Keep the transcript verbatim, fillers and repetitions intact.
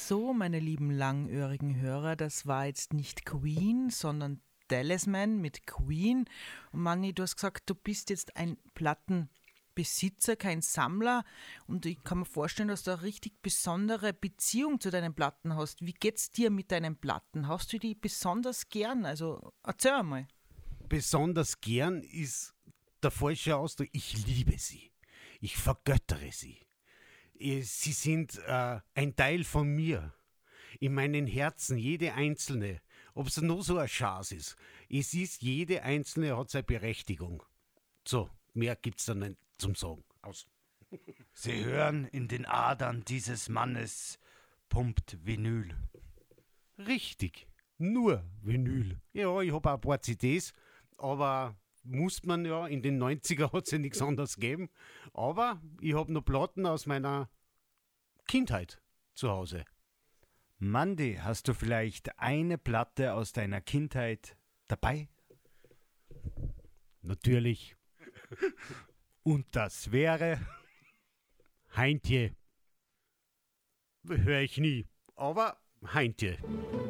So, meine lieben langöhrigen Hörer, das war jetzt nicht Queen, sondern Talisman mit Queen. Und Manni, du hast gesagt, du bist jetzt ein Plattenbesitzer, kein Sammler. Und ich kann mir vorstellen, dass du eine richtig besondere Beziehung zu deinen Platten hast. Wie geht's dir mit deinen Platten? Hast du die besonders gern? Also erzähl einmal. Besonders gern ist der falsche Ausdruck. Ich liebe sie. Ich vergöttere sie. Sie sind äh, ein Teil von mir. In meinem Herzen, jede einzelne. Ob es nur so ein Schatz ist. Es ist, jede einzelne hat seine Berechtigung. So, mehr gibt's dann nicht zum Sagen. Aus. Sie hören, in den Adern dieses Mannes pumpt Vinyl. Richtig. Nur Vinyl. Ja, ich habe auch ein paar C Ds, aber muss man ja, in den neunziger hat es ja nichts anderes gegeben. Aber ich habe noch Platten aus meiner Kindheit zu Hause. Mandy, hast du vielleicht eine Platte aus deiner Kindheit dabei? Natürlich. Und das wäre? Heintje. Höre ich nie. Aber Heintje.